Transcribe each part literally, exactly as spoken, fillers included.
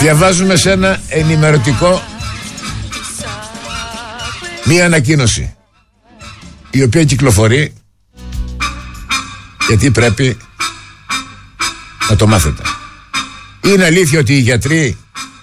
Διαβάζουμε σε ένα ενημερωτικό μία ανακοίνωση η οποία κυκλοφορεί, γιατί πρέπει να το μάθετε. Είναι αλήθεια ότι οι γιατροί,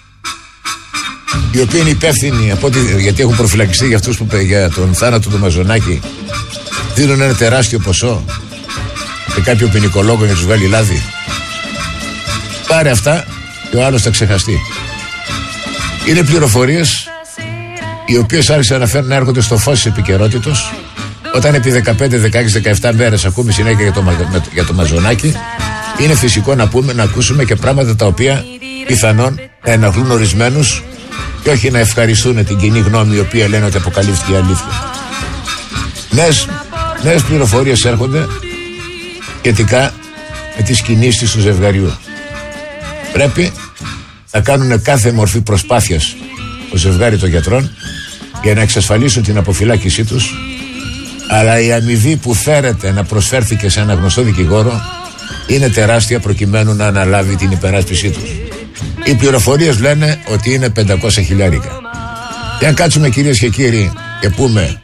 οι οποίοι είναι υπεύθυνοι από ότι, γιατί έχουν προφυλακιστεί για αυτούς που για τον θάνατο του Μαζονάκη, δίνουν ένα τεράστιο ποσό σε κάποιο ποινικολόγο για τους βγάλει λάδι? Πάρε αυτά και ο άλλος θα ξεχαστεί. Είναι πληροφορίες οι οποίες άρχισαν να, φέρουν, να έρχονται στο φως της επικαιρότητος, όταν επί δεκαπέντε, δεκαέξι, δεκαεπτά μέρες ακούμε συνέχεια για το, για το Μαζονάκη. Είναι φυσικό να, πούμε, να ακούσουμε και πράγματα τα οποία πιθανόν να ενοχλούν ορισμένους και όχι να ευχαριστούν την κοινή γνώμη, η οποία λένε ότι αποκαλύφθηκε η αλήθεια. Νέες, νέες πληροφορίες έρχονται σχετικά με τις κινήσεις του ζευγαριού. Πρέπει να κάνουν κάθε μορφή προσπάθειας το ζευγάρι των γιατρών για να εξασφαλίσουν την αποφυλάκησή τους, αλλά η αμοιβή που φέρεται να προσφέρθηκε σε ένα γνωστό δικηγόρο είναι τεράστια προκειμένου να αναλάβει την υπεράσπιση τους. Οι πληροφορίες λένε ότι είναι πεντακόσια χιλιάρικα. Και αν κάτσουμε, κυρίες και κύριοι, και πούμε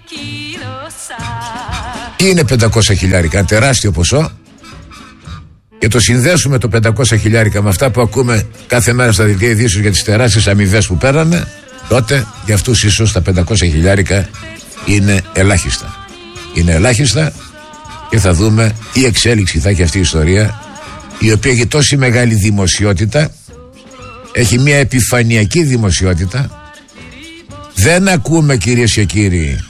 τι είναι πεντακόσια χιλιάρικα, ένα τεράστιο ποσό, και το συνδέσουμε το πεντακόσια χιλιάρικα με αυτά που ακούμε κάθε μέρα στα δελτία ειδήσεων για τις τεράστιες αμοιβές που πέρανε, τότε για αυτούς ίσως τα πεντακόσια χιλιάρικα είναι ελάχιστα. Είναι ελάχιστα και θα δούμε τι εξέλιξη θα έχει αυτή η ιστορία, η οποία έχει τόση μεγάλη δημοσιότητα, έχει μια επιφανειακή δημοσιότητα. Δεν ακούμε, κυρίες και κύριοι,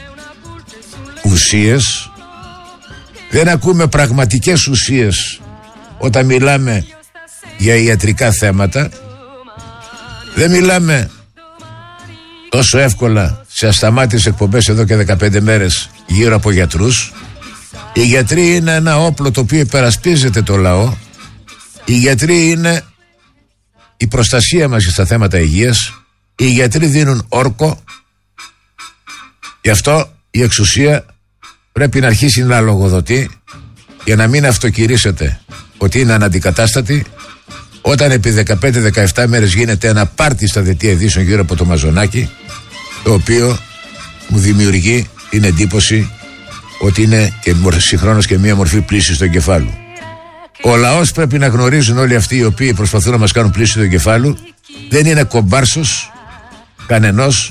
ουσίες, δεν ακούμε πραγματικές ουσίες όταν μιλάμε για ιατρικά θέματα. Δεν μιλάμε τόσο εύκολα σε ασταμάτητες εκπομπές εδώ και δεκαπέντε μέρες γύρω από γιατρούς. Οι γιατροί είναι ένα όπλο το οποίο υπερασπίζεται το λαό. Οι γιατροί είναι η προστασία μας στα θέματα υγείας. Οι γιατροί δίνουν όρκο. Γι' αυτό η εξουσία πρέπει να αρχίσει να λογοδοτεί για να μην αυτοκηρύσσεται ότι είναι αναντικατάστατη, όταν επί δεκαπέντε δεκαεπτά μέρες γίνεται ένα πάρτι στα δελτία ειδήσεων γύρω από το Μαζονάκη, το οποίο μου δημιουργεί την εντύπωση ότι είναι και συγχρόνως και μία μορφή πλύσης του εγκεφάλου. Ο λαός πρέπει να γνωρίζουν όλοι αυτοί οι οποίοι προσπαθούν να μας κάνουν πλύση του εγκεφάλου, δεν είναι κομπάρσος κανενός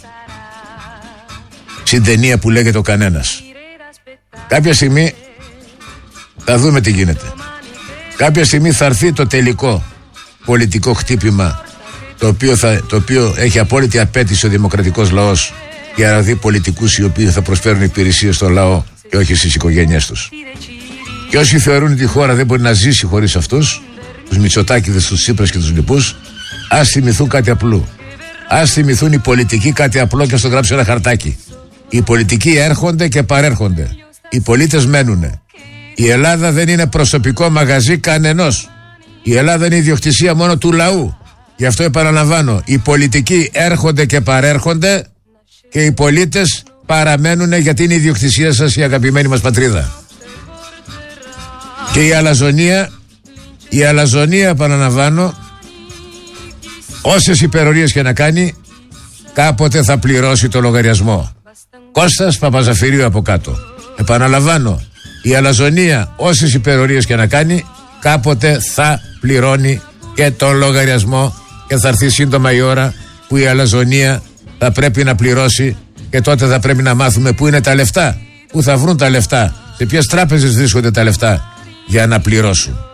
στην ταινία που λέγεται ο Κανένας. Κάποια στιγμή θα δούμε τι γίνεται. Κάποια στιγμή θα έρθει το τελικό πολιτικό χτύπημα, το οποίο, θα, το οποίο έχει απόλυτη απέτηση ο δημοκρατικός λαός, για να δει πολιτικούς οι οποίοι θα προσφέρουν υπηρεσίες στο λαό και όχι στις οικογένειές τους. Και όσοι θεωρούν ότι η χώρα δεν μπορεί να ζήσει χωρίς αυτούς, τους Μητσοτάκηδες, τους Τσίπρας και τους λοιπούς, ας θυμηθούν κάτι απλό. Ας θυμηθούν οι πολιτικοί κάτι απλό και ας το γράψουν ένα χαρτάκι. Οι πολιτικοί έρχονται και παρέρχονται. Οι πολίτες μένουνε. Η Ελλάδα δεν είναι προσωπικό μαγαζί κανενός. Η Ελλάδα είναι ιδιοκτησία μόνο του λαού. Γι' αυτό επαναλαμβάνω, οι πολιτικοί έρχονται και παρέρχονται και οι πολίτες παραμένουν, γιατί είναι η ιδιοκτησία σας η αγαπημένη μας πατρίδα. Και η αλαζονία, η αλαζονία επαναλαμβάνω, όσες υπερορίες και να κάνει, κάποτε θα πληρώσει το λογαριασμό. Κώστας Παπαζαφυρίου από κάτω. Επαναλαμβάνω, η αλαζονία, όσες υπερορίες και να κάνει, κάποτε θα πληρώνει και τον λογαριασμό, και θα έρθει σύντομα η ώρα που η αλαζονία θα πρέπει να πληρώσει, και τότε θα πρέπει να μάθουμε πού είναι τα λεφτά, πού θα βρουν τα λεφτά, σε ποιες τράπεζες βρίσκονται τα λεφτά για να πληρώσουν.